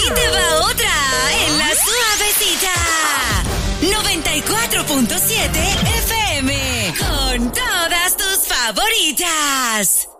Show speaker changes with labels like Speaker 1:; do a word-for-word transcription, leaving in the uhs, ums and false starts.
Speaker 1: Ahí te va otra en la suavecita. noventa y cuatro punto siete F M. Con todas tus favoritas.